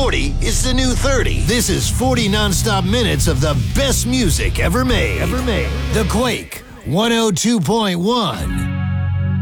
40 is the new 30. This is 40 nonstop minutes of the best music ever made. The Quake 102.1.